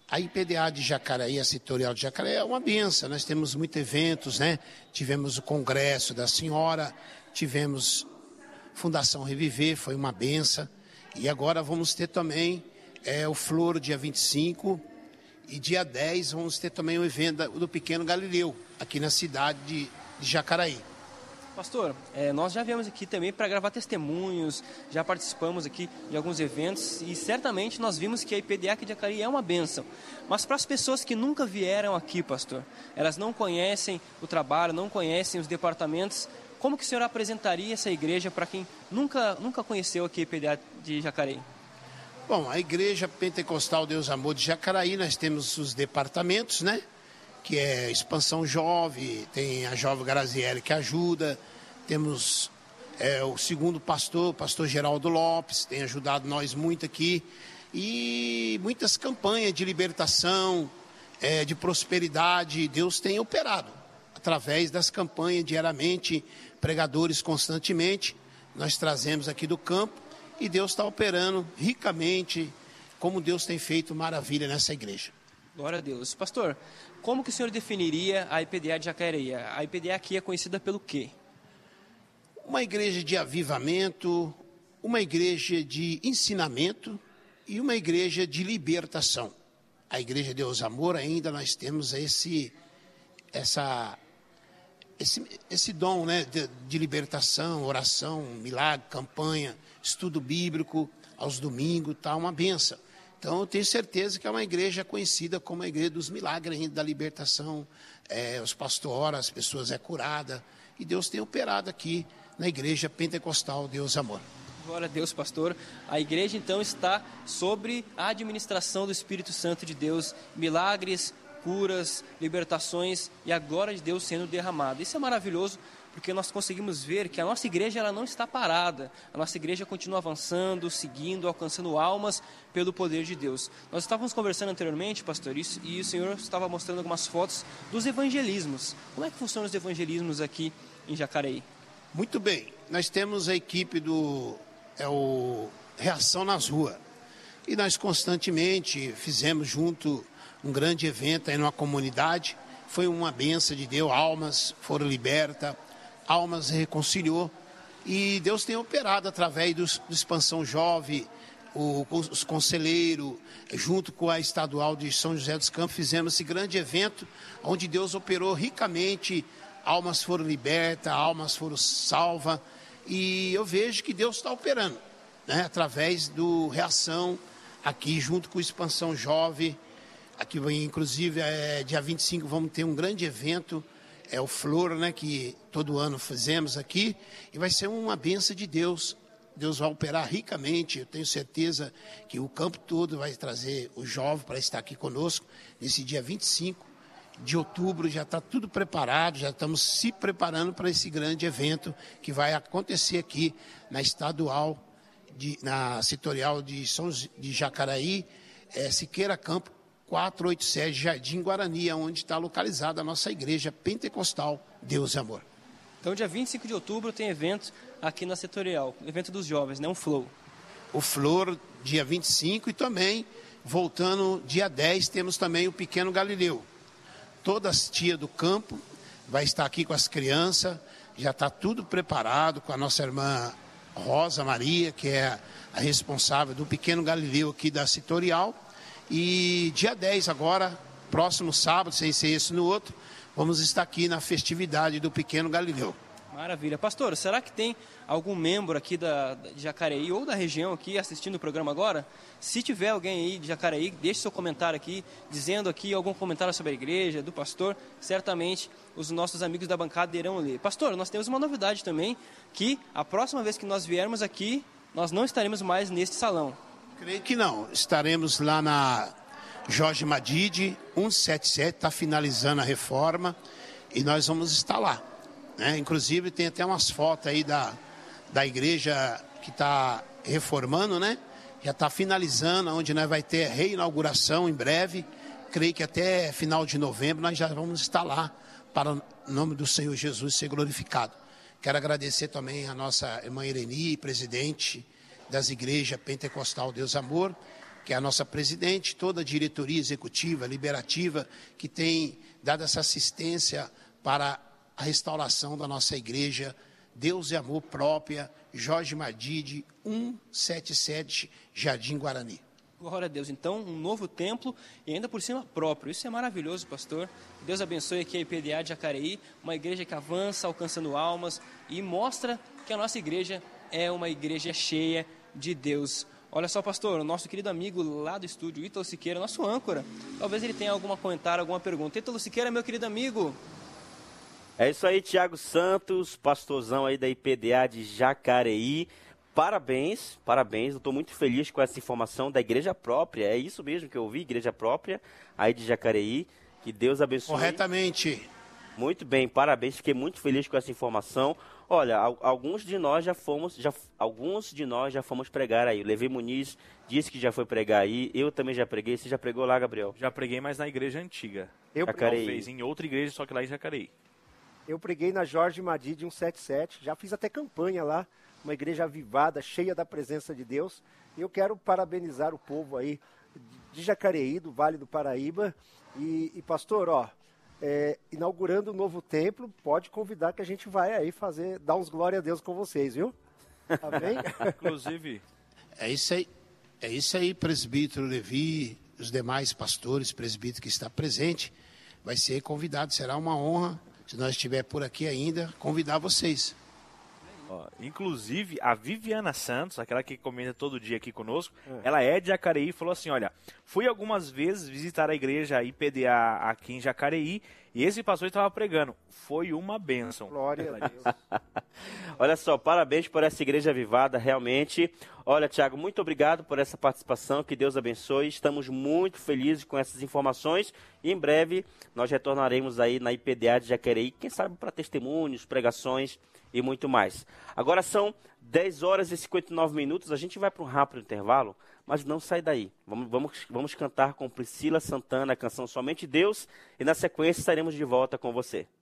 A IPDA de Jacareí, a Setorial de Jacareí, é uma benção. Nós temos muitos eventos, né? Tivemos o Congresso da Senhora, tivemos Fundação Reviver, foi uma benção. E agora vamos ter também o Flor, dia 25, e dia 10 vamos ter também o evento do Pequeno Galileu, aqui na cidade de Jacareí. Pastor, nós já viemos aqui também para gravar testemunhos, já participamos aqui de alguns eventos e certamente nós vimos que a IPDA aqui de Jacareí é uma bênção. Mas para as pessoas que nunca vieram aqui, pastor, elas não conhecem o trabalho, não conhecem os departamentos, como que o senhor apresentaria essa igreja para quem nunca conheceu aqui a IPDA de Jacareí? Bom, a Igreja Pentecostal Deus Amor de Jacareí, nós temos os departamentos, né? Que é Expansão Jovem, tem a Jovem Graziele que ajuda, temos o segundo pastor, pastor Geraldo Lopes, tem ajudado nós muito aqui, e muitas campanhas de libertação, de prosperidade, Deus tem operado, através das campanhas diariamente, pregadores constantemente, nós trazemos aqui do campo, e Deus está operando ricamente, como Deus tem feito maravilha nessa igreja. Glória a Deus. Pastor, como que o senhor definiria a IPDA de Jacareí? A IPDA aqui é conhecida pelo quê? Uma igreja de avivamento, uma igreja de ensinamento e uma igreja de libertação. A Igreja Deus Amor ainda nós temos esse dom, né, de libertação, oração, milagre, campanha, estudo bíblico aos domingos, tá uma benção. Então, eu tenho certeza que é uma igreja conhecida como a igreja dos milagres, ainda da libertação. Os pastores oram, as pessoas curadas. E Deus tem operado aqui na Igreja Pentecostal Deus Amor. Glória a Deus, pastor. A igreja, então, está sobre a administração do Espírito Santo de Deus. Milagres, curas, libertações e a glória de Deus sendo derramada. Isso é maravilhoso, porque nós conseguimos ver que a nossa igreja ela não está parada. A nossa igreja continua avançando, seguindo, alcançando almas pelo poder de Deus. Nós estávamos conversando anteriormente, pastor, e o senhor estava mostrando algumas fotos dos evangelismos. Como é que funcionam os evangelismos aqui em Jacareí? Muito bem. Nós temos a equipe do Reação nas Ruas. E nós constantemente fizemos junto um grande evento aí numa comunidade. Foi uma bênção de Deus, almas foram libertas, almas se reconciliou. E Deus tem operado através do Expansão Jovem, os conselheiros, junto com a Estadual de São José dos Campos, fizemos esse grande evento, onde Deus operou ricamente, almas foram libertas, almas foram salvas. E eu vejo que Deus está operando, né, através do Reação, aqui junto com o Expansão Jovem. Aqui, inclusive, dia 25 vamos ter um grande evento, o Flor, né, que todo ano fazemos aqui, e vai ser uma bênção de Deus. Deus vai operar ricamente, eu tenho certeza que o campo todo vai trazer o jovem para estar aqui conosco, nesse dia 25 de outubro, já está tudo preparado, já estamos se preparando para esse grande evento que vai acontecer aqui na Estadual, na Setorial de Jacareí, Siqueira Campo, 487 Jardim Guarani, onde está localizada a nossa Igreja Pentecostal Deus e Amor. Então, dia 25 de outubro tem evento aqui na Setorial, evento dos jovens, né? Um Flow. O Flor, dia 25, e também, voltando, dia 10, temos também o Pequeno Galileu. Todas as tias do campo vai estar aqui com as crianças, já está tudo preparado com a nossa irmã Rosa Maria, que é a responsável do Pequeno Galileu aqui da Setorial. E dia 10 agora, próximo sábado, sem ser esse no outro, vamos estar aqui na festividade do Pequeno Galileu. Maravilha. Pastor, será que tem algum membro aqui de Jacareí ou da região aqui assistindo o programa agora? Se tiver alguém aí de Jacareí, deixe seu comentário aqui, dizendo aqui algum comentário sobre a igreja, do pastor. Certamente os nossos amigos da bancada irão ler. Pastor, nós temos uma novidade também, que a próxima vez que nós viermos aqui, nós não estaremos mais neste salão. Creio que não. Estaremos lá na Jorge Madide, 177, está finalizando a reforma e nós vamos estar lá. Né? Inclusive tem até umas fotos aí da igreja que está reformando, né? Já está finalizando, onde nós vai ter reinauguração em breve. Creio que até final de novembro nós já vamos estar lá para o nome do Senhor Jesus ser glorificado. Quero agradecer também a nossa irmã Ireni, presidente das igrejas Pentecostal Deus Amor, que é a nossa presidente, toda a diretoria executiva, liberativa, que tem dado essa assistência para a restauração da nossa igreja, Deus e Amor Própria, Jorge Madide, 177, Jardim Guarani. Glória a Deus. Então, um novo templo e ainda por cima próprio. Isso é maravilhoso, pastor. Deus abençoe aqui a IPDA de Jacareí, uma igreja que avança, alcançando almas e mostra que a nossa igreja é uma igreja cheia de Deus. Olha só, pastor, o nosso querido amigo lá do estúdio, Ítalo Siqueira, nosso âncora. Talvez ele tenha algum comentário, alguma pergunta. Ítalo Siqueira, meu querido amigo. É isso aí, Tiago Santos, pastorzão aí da IPDA de Jacareí. Parabéns, eu estou muito feliz com essa informação da igreja própria, é isso mesmo que eu ouvi, igreja própria, aí de Jacareí, que Deus abençoe. Corretamente. Muito bem, parabéns, fiquei muito feliz com essa informação. Olha, alguns de nós já fomos pregar aí, o Levi Muniz disse que já foi pregar aí, eu também já preguei, você já pregou lá, Gabriel? Já preguei, mas na igreja antiga. Jacareí. Em outra igreja, só que lá em Jacareí. Eu preguei na Jorge Madide 177, já fiz até campanha lá, uma igreja avivada, cheia da presença de Deus. E eu quero parabenizar o povo aí de Jacareí, do Vale do Paraíba. E pastor, inaugurando um novo templo, pode convidar que a gente vai aí dar uns glória a Deus com vocês, viu? Amém? Inclusive... É isso aí, presbítero Levi, os demais pastores, presbítero que está presente, vai ser convidado, será uma honra, se nós estiver por aqui ainda, convidar vocês. Inclusive, a Viviana Santos, aquela que comenta todo dia aqui conosco, ela é de Jacareí e falou assim, olha, fui algumas vezes visitar a igreja IPDA aqui em Jacareí e esse pastor estava pregando. Foi uma bênção. Glória a Deus. Olha só, parabéns por essa igreja avivada, realmente. Olha, Tiago, muito obrigado por essa participação, que Deus abençoe. Estamos muito felizes com essas informações e em breve nós retornaremos aí na IPDA de Jacareí, quem sabe para testemunhos, pregações e muito mais. Agora são 10 horas e 59 minutos, a gente vai para um rápido intervalo, mas não sai daí. Vamos cantar com Priscila Santana a canção Somente Deus e na sequência estaremos de volta com você.